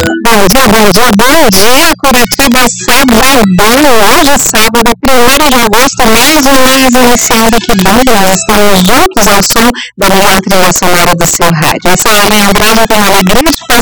Bom dia, bom dia, bom dia, Curitiba, sabadão, hoje sábado, 1º de agosto, mês de mês iniciando, que bom que nós estamos juntos ao som da melhor trilha sonora do seu rádio. Eu sou a Maria Andrade, eu tenho a alegria de ficar